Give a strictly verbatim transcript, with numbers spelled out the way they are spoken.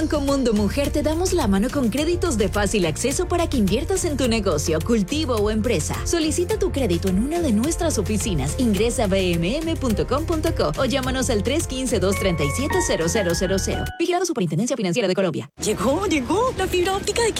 Banco Mundo Mujer te damos la mano con créditos de fácil acceso para que inviertas en tu negocio, cultivo o empresa. Solicita tu crédito en una de nuestras oficinas. Ingresa a b m m punto com punto co o llámanos al tres uno cinco, dos tres siete, cero cero cero cero. Vigilado Superintendencia Financiera de Colombia. Llegó, llegó la fibra óptica de